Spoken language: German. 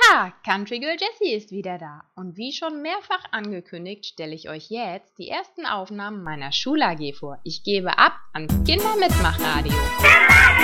Ha, Country Girl Jessie ist wieder da. Und wie schon mehrfach angekündigt, stelle ich euch jetzt die ersten Aufnahmen meiner Schul-AG vor. Ich gebe ab ans Kindermitmachradio.